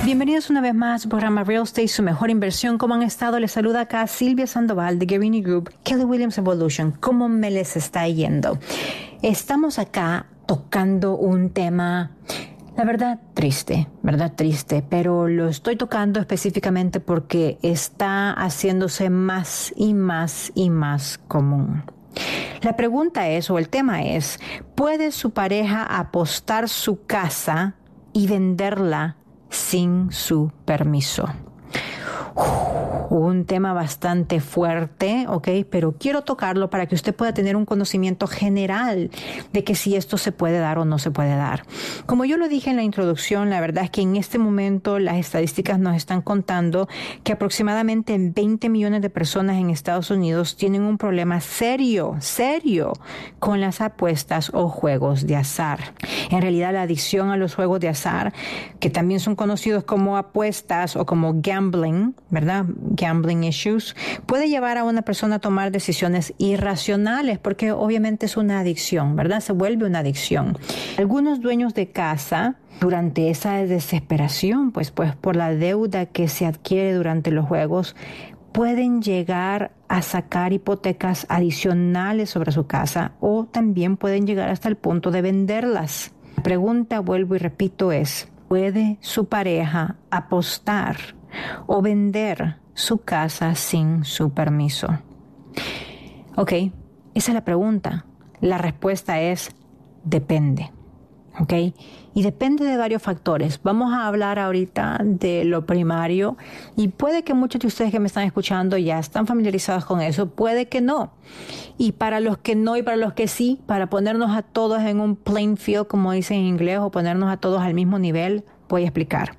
Bienvenidos una vez más a su programa Real Estate, su mejor inversión. ¿Cómo han estado? Les saluda acá Silvia Sandoval de Guerini Group, Keller Williams Evolution. ¿Cómo me les está yendo? Estamos acá tocando un tema, la verdad triste, pero lo estoy tocando específicamente porque está haciéndose más y más y más común. La pregunta es, o el tema es, ¿puede su pareja apostar su casa y venderla sin su permiso? Un tema bastante fuerte, ¿ok? Pero quiero tocarlo para que usted pueda tener un conocimiento general de que si esto se puede dar o no se puede dar. Como yo lo dije en la introducción, la verdad es que en este momento las estadísticas nos están contando que aproximadamente 20 millones de personas en Estados Unidos tienen un problema serio con las apuestas o juegos de azar. En realidad, la adicción a los juegos de azar, que también son conocidos como apuestas o como gambling, ¿verdad? Gambling issues, puede llevar a una persona a tomar decisiones irracionales porque obviamente es una adicción, ¿verdad? Se vuelve una adicción. Algunos dueños de casa, durante esa desesperación, pues por la deuda que se adquiere durante los juegos, pueden llegar a sacar hipotecas adicionales sobre su casa o también pueden llegar hasta el punto de venderlas. La pregunta, vuelvo y repito, es: ¿puede su pareja apostar o vender su casa sin su permiso? Ok, esa es la pregunta. La respuesta es depende. ¿Ok? Y depende de varios factores. Vamos a hablar ahorita de lo primario y puede que muchos de ustedes que me están escuchando ya están familiarizados con eso, puede que no. Y para los que no y para los que sí, para ponernos a todos en un playing field, como dicen en inglés, o ponernos a todos al mismo nivel, voy a explicar.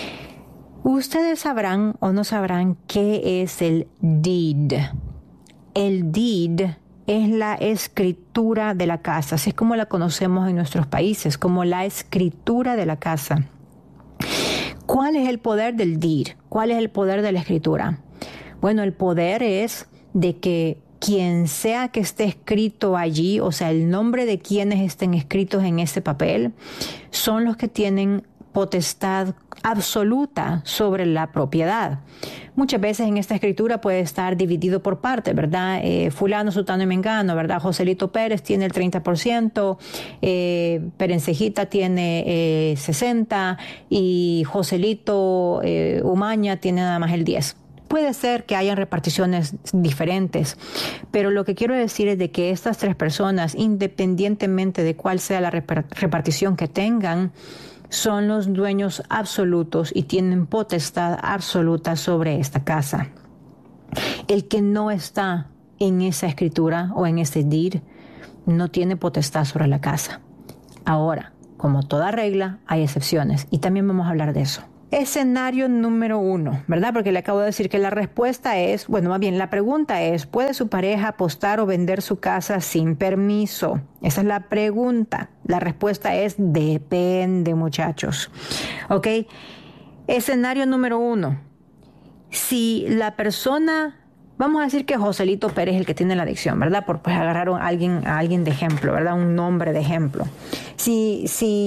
Ustedes sabrán o no sabrán qué es el deed. El deed es la escritura de la casa, así es como la conocemos en nuestros países, como la escritura de la casa. ¿Cuál es el poder del deed? ¿Cuál es el poder de la escritura? Bueno, el poder es de que quien sea que esté escrito allí, o sea, el nombre de quienes estén escritos en ese papel, son los que tienen potestad absoluta sobre la propiedad. Muchas veces en esta escritura puede estar dividido por partes, ¿verdad? Fulano, sutano y mengano, ¿verdad? Joselito Pérez tiene el 30%, Perencejita tiene 60% y Joselito Umaña tiene nada más el 10%. Puede ser que hayan reparticiones diferentes, pero lo que quiero decir es de que estas tres personas, independientemente de cuál sea la repartición que tengan, son los dueños absolutos y tienen potestad absoluta sobre esta casa. El que no está en esa escritura o en ese deed no tiene potestad sobre la casa. Ahora, como toda regla, hay excepciones y también vamos a hablar de eso. Escenario número 1, ¿verdad? Porque le acabo de decir que la respuesta es, bueno, más bien la pregunta es: ¿puede su pareja apostar o vender su casa sin permiso? Esa es la pregunta. La respuesta es depende, muchachos. ¿Ok? Escenario número 1. Si la persona, vamos a decir que Joselito Pérez es el que tiene la adicción, ¿verdad? Por pues agarraron a alguien de ejemplo, ¿verdad? Un nombre de ejemplo. Si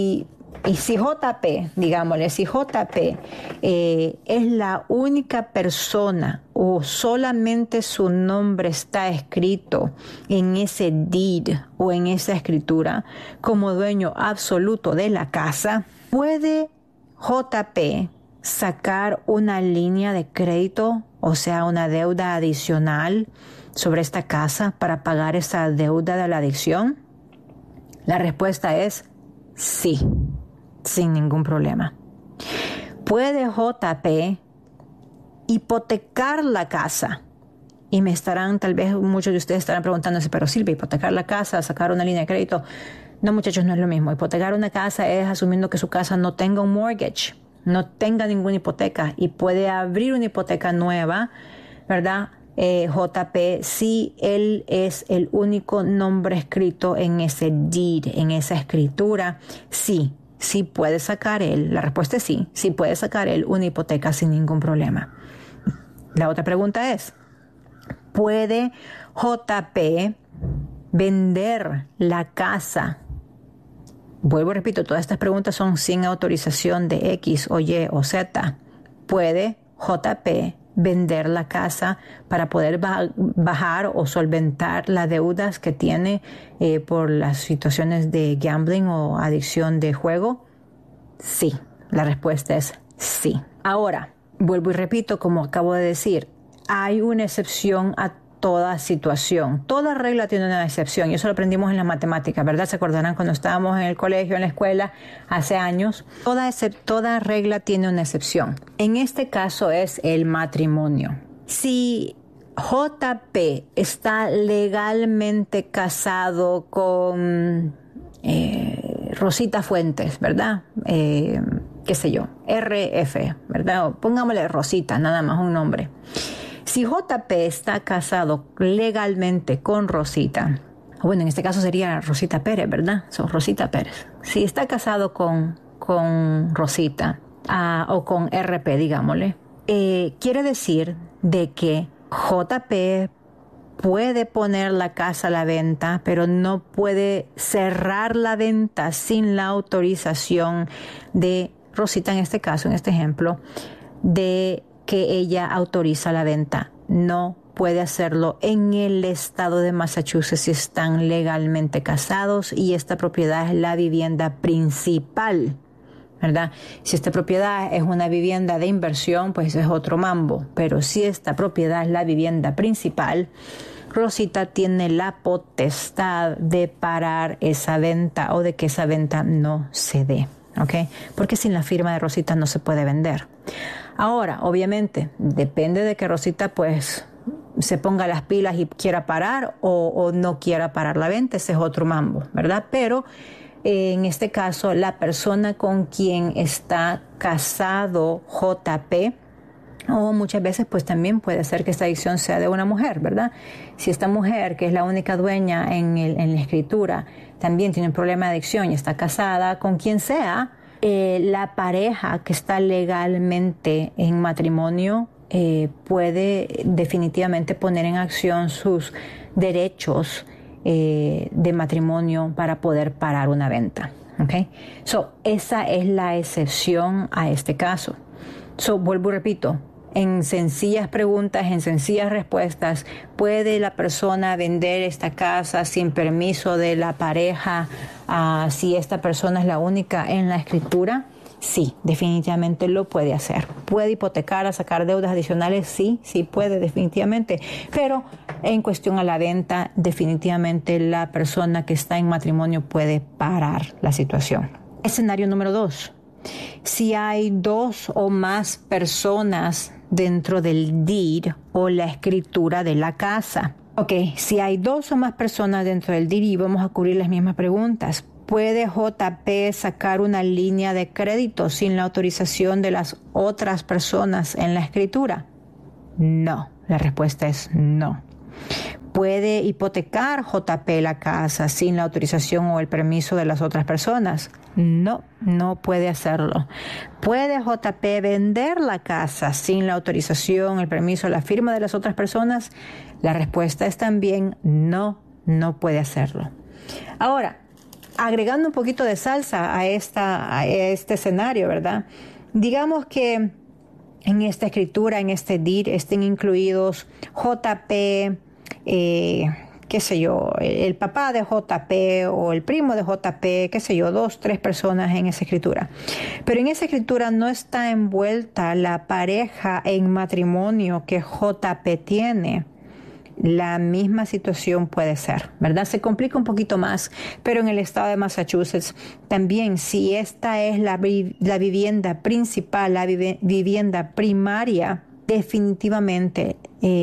JP, digámosle, si JP es la única persona o solamente su nombre está escrito en ese deed o en esa escritura como dueño absoluto de la casa, ¿puede JP sacar una línea de crédito, o sea, una deuda adicional sobre esta casa para pagar esa deuda de la adicción? La respuesta es sí. Sin ningún problema. ¿Puede JP hipotecar la casa? Y me estarán, tal vez muchos de ustedes estarán preguntándose, pero Silvia, hipotecar la casa, sacar una línea de crédito. No, muchachos, no es lo mismo. Hipotecar una casa es asumiendo que su casa no tenga un mortgage, no tenga ninguna hipoteca y puede abrir una hipoteca nueva, ¿verdad? JP, si él es el único nombre escrito en ese deed, en esa escritura, sí puede sacar él, la respuesta es sí puede sacar él una hipoteca sin ningún problema. La otra pregunta es: ¿puede JP vender la casa Vuelvo y repito, todas estas preguntas son sin autorización de X o Y o Z. ¿Puede JP vender la casa para poder bajar o solventar las deudas que tiene por las situaciones de gambling o adicción de juego? Sí, la respuesta es sí. Ahora, vuelvo y repito, como acabo de decir, hay una excepción a toda situación. Toda regla tiene una excepción y eso lo aprendimos en la matemática, ¿verdad? ¿Se acordarán cuando estábamos en el colegio, en la escuela, hace años? Toda regla tiene una excepción. En este caso es el matrimonio. Si JP está legalmente casado con Rosita Fuentes, ¿verdad? Qué sé yo, RF, ¿verdad? O pongámosle Rosita, nada más un nombre. Si JP está casado legalmente con Rosita, bueno, en este caso sería Rosita Pérez, ¿verdad? Rosita Pérez. Si está casado con Rosita o con RP, digámosle, quiere decir de que JP puede poner la casa a la venta, pero no puede cerrar la venta sin la autorización de Rosita, en este caso, en este ejemplo, de que ella autoriza la venta. No puede hacerlo en el estado de Massachusetts si están legalmente casados y esta propiedad es la vivienda principal, ¿verdad? Si esta propiedad es una vivienda de inversión, pues es otro mambo, pero si esta propiedad es la vivienda principal, Rosita tiene la potestad de parar esa venta o de que esa venta no se dé, ¿ok? Porque sin la firma de Rosita no se puede vender. Ahora, obviamente, depende de que Rosita pues se ponga las pilas y quiera parar o no quiera parar la venta, ese es otro mambo, ¿verdad? Pero en este caso, la persona con quien está casado JP, o muchas veces pues también puede ser que esta adicción sea de una mujer, ¿verdad? Si esta mujer, que es la única dueña en la escritura, también tiene un problema de adicción y está casada con quien sea, la pareja que está legalmente en matrimonio puede definitivamente poner en acción sus derechos de matrimonio para poder parar una venta. ¿Okay? Esa es la excepción a este caso. Vuelvo y repito, en sencillas preguntas, en sencillas respuestas, ¿puede la persona vender esta casa sin permiso de la pareja si esta persona es la única en la escritura? Sí, definitivamente lo puede hacer. ¿Puede hipotecar a sacar deudas adicionales? Sí puede, definitivamente. Pero en cuestión a la venta, definitivamente la persona que está en matrimonio puede parar la situación. Escenario número 2. Si hay 2 o más personas dentro del deed o la escritura de la casa. Ok, si hay 2 o más personas dentro del deed y vamos a cubrir las mismas preguntas. ¿Puede JP sacar una línea de crédito sin la autorización de las otras personas en la escritura? No, la respuesta es no. ¿Puede hipotecar JP la casa sin la autorización o el permiso de las otras personas? No, no puede hacerlo. ¿Puede JP vender la casa sin la autorización, el permiso, la firma de las otras personas? La respuesta es también no, no puede hacerlo. Ahora, agregando un poquito de salsa a este escenario, ¿verdad? Digamos que en esta escritura, en este deed, estén incluidos JP, qué sé yo, el papá de JP o el primo de JP, qué sé yo, 2, 3 personas en esa escritura. Pero en esa escritura no está envuelta la pareja en matrimonio que JP tiene. La misma situación puede ser, ¿verdad? Se complica un poquito más, pero en el estado de Massachusetts también, si esta es la vivienda principal, la vivienda primaria, definitivamente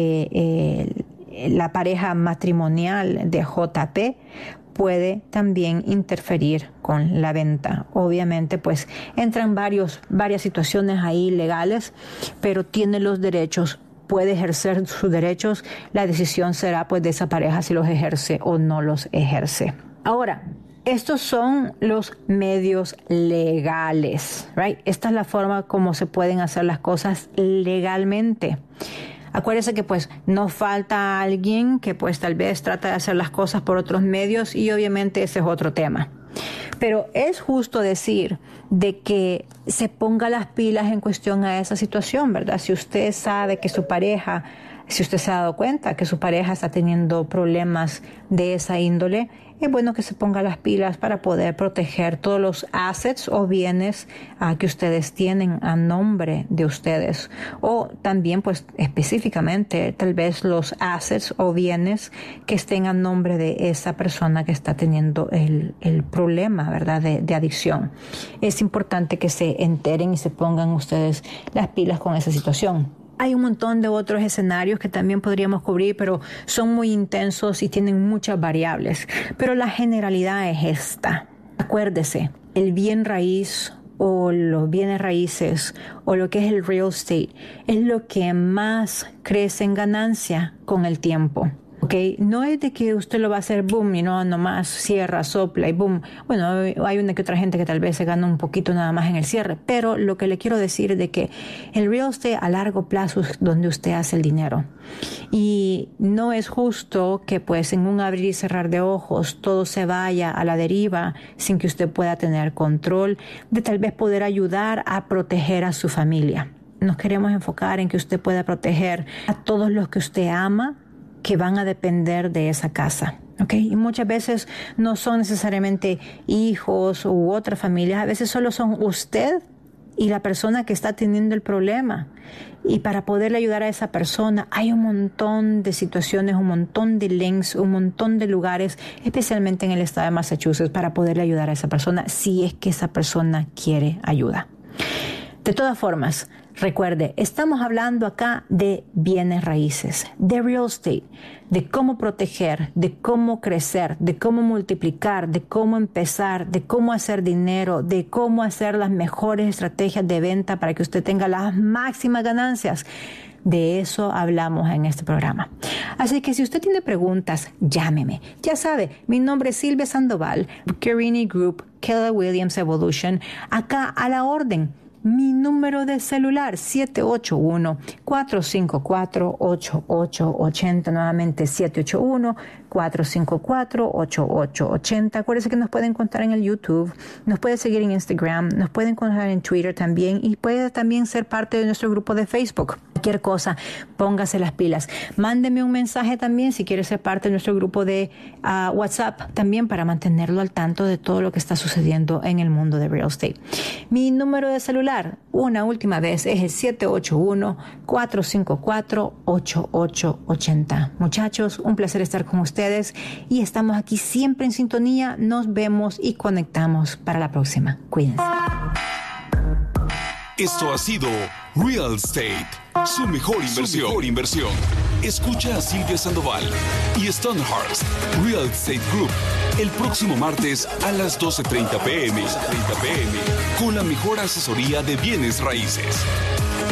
la pareja matrimonial de JP puede también interferir con la venta. Obviamente, pues entran varias situaciones ahí legales, pero tiene los derechos, puede ejercer sus derechos. La decisión será pues de esa pareja si los ejerce o no los ejerce. Ahora, estos son los medios legales, right? Esta es la forma como se pueden hacer las cosas legalmente. Acuérdense que pues no falta alguien que pues tal vez trata de hacer las cosas por otros medios y obviamente ese es otro tema. Pero es justo decir de que se ponga las pilas en cuestión a esa situación, ¿verdad? Si usted sabe que su pareja, si usted se ha dado cuenta que su pareja está teniendo problemas de esa índole, es bueno que se ponga las pilas para poder proteger todos los assets o bienes que ustedes tienen a nombre de ustedes. O también, pues, específicamente, tal vez los assets o bienes que estén a nombre de esa persona que está teniendo el problema, ¿verdad?, de adicción. Es importante que se enteren y se pongan ustedes las pilas con esa situación. Hay un montón de otros escenarios que también podríamos cubrir, pero son muy intensos y tienen muchas variables. Pero la generalidad es esta. Acuérdese, el bien raíz o los bienes raíces o lo que es el real estate es lo que más crece en ganancia con el tiempo. Okay. No es de que usted lo va a hacer boom y no nomás cierra, sopla y boom. Bueno, hay una que otra gente que tal vez se gana un poquito nada más en el cierre, pero lo que le quiero decir es de que el real estate a largo plazo es donde usted hace el dinero. Y no es justo que pues en un abrir y cerrar de ojos todo se vaya a la deriva sin que usted pueda tener control de tal vez poder ayudar a proteger a su familia. Nos queremos enfocar en que usted pueda proteger a todos los que usted ama, que van a depender de esa casa, ¿ok? Y muchas veces no son necesariamente hijos u otras familias, a veces solo son usted y la persona que está teniendo el problema. Y para poderle ayudar a esa persona hay un montón de situaciones, un montón de links, un montón de lugares, especialmente en el estado de Massachusetts, para poderle ayudar a esa persona si es que esa persona quiere ayuda. De todas formas, recuerde, estamos hablando acá de bienes raíces, de real estate, de cómo proteger, de cómo crecer, de cómo multiplicar, de cómo empezar, de cómo hacer dinero, de cómo hacer las mejores estrategias de venta para que usted tenga las máximas ganancias. De eso hablamos en este programa. Así que si usted tiene preguntas, llámeme. Ya sabe, mi nombre es Silvia Sandoval, Carini Group, Keller Williams Evolution, acá a la orden. Mi número de celular, 781-454-8880, nuevamente 781-454-8880. Acuérdense que nos pueden encontrar en el YouTube, nos puede seguir en Instagram, nos pueden encontrar en Twitter también y puede también ser parte de nuestro grupo de Facebook. Cualquier cosa, póngase las pilas. Mándeme un mensaje también si quiere ser parte de nuestro grupo de WhatsApp también para mantenerlo al tanto de todo lo que está sucediendo en el mundo de real estate. Mi número de celular, una última vez, es el 781-454-8880. Muchachos, un placer estar con ustedes y estamos aquí siempre en sintonía. Nos vemos y conectamos para la próxima. Cuídense. Esto ha sido Real Estate, su mejor inversión. Escucha a Silvia Sandoval y Stonehurst Real Estate Group el próximo martes a las 12:30 p.m. con la mejor asesoría de bienes raíces.